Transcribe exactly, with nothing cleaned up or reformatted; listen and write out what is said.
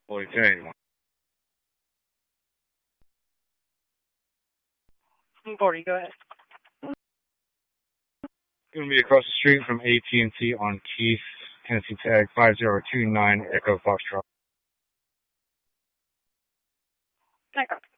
Boy, ten eighty-one. Gordy, go ahead. Going to be across the street from A T and T on Keith, Tennessee tag five zero two nine Echo Foxtrot. Echo.